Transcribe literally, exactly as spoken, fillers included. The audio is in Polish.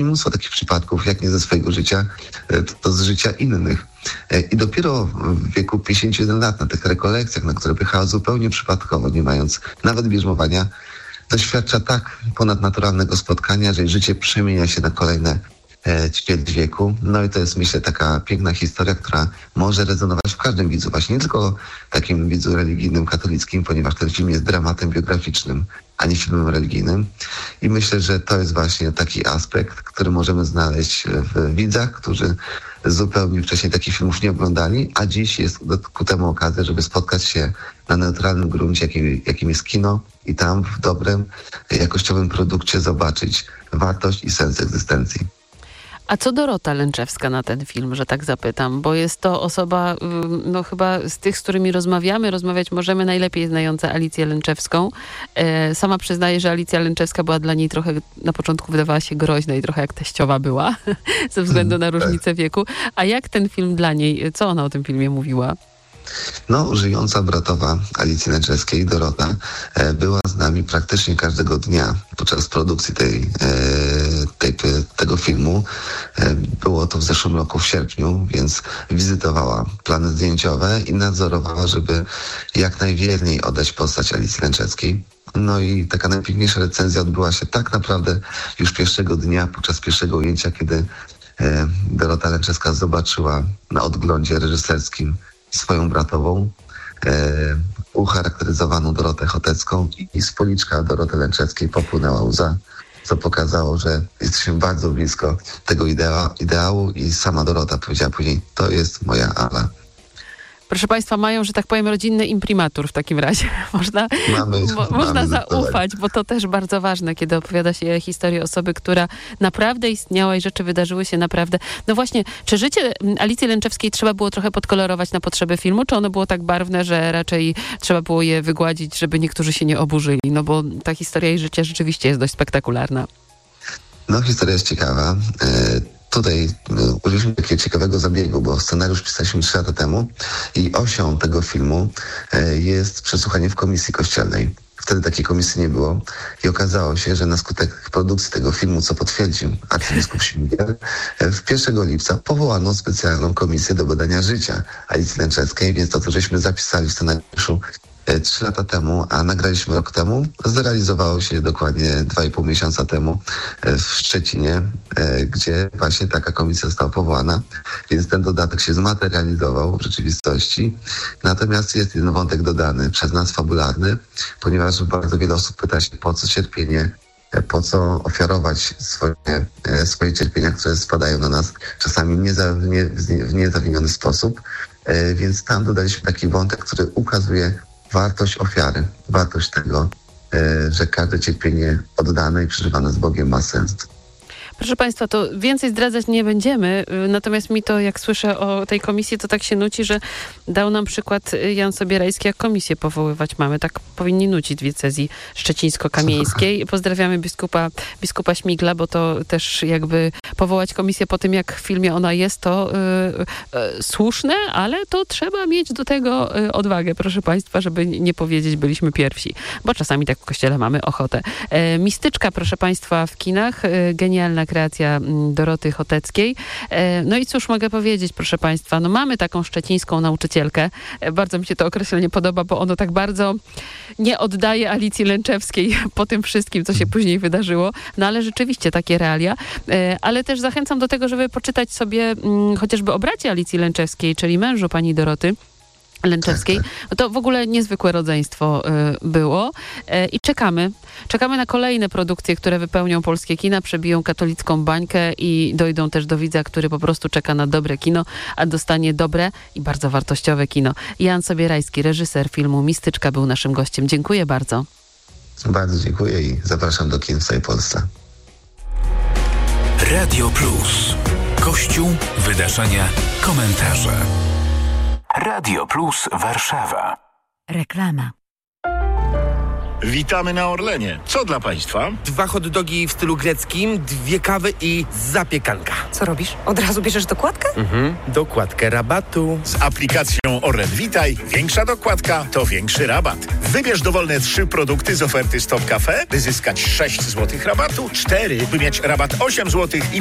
mnóstwo takich przypadków, jak nie ze swojego życia, to, to z życia innych. I dopiero w wieku pięćdziesięciu jeden lat na tych rekolekcjach, na które pychała zupełnie przypadkowo, nie mając nawet bierzmowania, doświadcza tak ponadnaturalnego spotkania, że życie przemienia się na kolejne e, ćwierć wieku. No i to jest, myślę, taka piękna historia, która może rezonować w każdym widzu, właśnie nie tylko takim widzu religijnym, katolickim, ponieważ ten film jest dramatem biograficznym, a nie filmem religijnym. I myślę, że to jest właśnie taki aspekt, który możemy znaleźć w widzach, którzy zupełnie wcześniej takich filmów nie oglądali, a dziś jest ku temu okazja, żeby spotkać się na neutralnym gruncie, jakim, jakim jest kino, i tam w dobrym, jakościowym produkcie zobaczyć wartość i sens egzystencji. A co Dorota Lęczewska na ten film, że tak zapytam? Bo jest to osoba, no chyba z tych, z którymi rozmawiamy, rozmawiać możemy, najlepiej znająca Alicję Lęczewską. E, sama przyznaje, że Alicja Lęczewska była dla niej trochę, na początku wydawała się groźna i trochę jak teściowa była, ze względu na różnicę wieku. A jak ten film dla niej, co ona o tym filmie mówiła? No, żyjąca bratowa Alicji Lęczewskiej, Dorota, e, była z nami praktycznie każdego dnia podczas produkcji tej, e, tej, tego filmu. E, było to w zeszłym roku w sierpniu, więc wizytowała plany zdjęciowe i nadzorowała, żeby jak najwierniej oddać postać Alicji Lęczewskiej. No i taka najpiękniejsza recenzja odbyła się tak naprawdę już pierwszego dnia, podczas pierwszego ujęcia, kiedy e, Dorota Lęczewska zobaczyła na odglądzie reżyserskim swoją bratową, e, ucharakteryzowaną Dorotę Chotecką, i z policzka Doroty Lęczewskiej popłynęła łza, co pokazało, że jesteśmy bardzo blisko tego idea, ideału i sama Dorota powiedziała później: to jest moja Ala. Proszę Państwa, mają, że tak powiem, rodzinny imprimatur w takim razie. Można, mamy, mo, mamy można zaufać, bo to też bardzo ważne, kiedy opowiada się historię osoby, która naprawdę istniała i rzeczy wydarzyły się naprawdę. No właśnie, czy życie Alicji Lęczewskiej trzeba było trochę podkolorować na potrzeby filmu, czy ono było tak barwne, że raczej trzeba było je wygładzić, żeby niektórzy się nie oburzyli? No bo ta historia jej życia rzeczywiście jest dość spektakularna. No, historia jest ciekawa. E- Tutaj użyliśmy takiego ciekawego zabiegu, bo scenariusz pisaliśmy trzy lata temu i osią tego filmu jest przesłuchanie w komisji kościelnej. Wtedy takiej komisji nie było i okazało się, że na skutek produkcji tego filmu, co potwierdził arcybiskup Śmigiel, w pierwszego lipca powołano specjalną komisję do badania życia Alicji Lęczewskiej, więc to, co żeśmy zapisali w scenariuszu trzy lata temu, a nagraliśmy rok temu, zrealizowało się dokładnie dwa i pół miesiąca temu w Szczecinie, gdzie właśnie taka komisja została powołana, więc ten dodatek się zmaterializował w rzeczywistości. Natomiast jest jeden wątek dodany przez nas, fabularny, ponieważ bardzo wiele osób pyta się, po co cierpienie, po co ofiarować swoje, swoje cierpienia, które spadają na nas czasami nie za, nie, w niezawiniony sposób. Więc tam dodaliśmy taki wątek, który ukazuje wartość ofiary, wartość tego, że każde cierpienie oddane i przeżywane z Bogiem ma sens. Proszę Państwa, to więcej zdradzać nie będziemy, natomiast mi to, jak słyszę o tej komisji, to tak się nuci, że dał nam przykład Jan Sobierajski, jak komisję powoływać mamy. Tak powinni nucić w diecezji szczecińsko-kamieńskiej. Pozdrawiamy biskupa, biskupa Śmigla, bo to też jakby powołać komisję po tym, jak w filmie ona jest, to yy, yy, słuszne, ale to trzeba mieć do tego yy, odwagę, proszę Państwa, żeby nie powiedzieć, byliśmy pierwsi, bo czasami tak w kościele mamy ochotę. Yy, Mistyczka, proszę Państwa, w kinach, yy, genialna kreacja Doroty Choteckiej. No i cóż mogę powiedzieć, proszę Państwa, no mamy taką szczecińską nauczycielkę. Bardzo mi się to określenie podoba, bo ono tak bardzo nie oddaje Alicji Lęczewskiej po tym wszystkim, co się później wydarzyło. No ale rzeczywiście takie realia. Ale też zachęcam do tego, żeby poczytać sobie chociażby o bracie Alicji Lęczewskiej, czyli mężu pani Doroty Lęczewskiej. No to w ogóle niezwykłe rodzeństwo y, było y, i czekamy. Czekamy na kolejne produkcje, które wypełnią polskie kina, przebiją katolicką bańkę i dojdą też do widza, który po prostu czeka na dobre kino, a dostanie dobre i bardzo wartościowe kino. Jan Sobierajski, reżyser filmu Mistyczka, był naszym gościem. Dziękuję bardzo. Bardzo dziękuję i zapraszam do kin w całej Polsce. Radio Plus. Kościół, wydarzenia, komentarze. Radio Plus Warszawa. Reklama. Witamy na Orlenie. Co dla Państwa? Dwa hot dogi w stylu greckim, dwie kawy i zapiekanka. Co robisz? Od razu bierzesz dokładkę? Mhm, dokładkę rabatu. Z aplikacją Orlen Witaj większa dokładka to większy rabat. Wybierz dowolne trzy produkty z oferty Stop Cafe, by zyskać sześć złotych rabatu, cztery, by mieć rabat osiem złotych i